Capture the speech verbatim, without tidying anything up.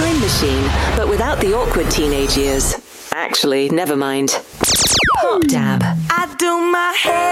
Time Machine, but without the awkward teenage years. Actually, never mind. Pop Dab. I do my hair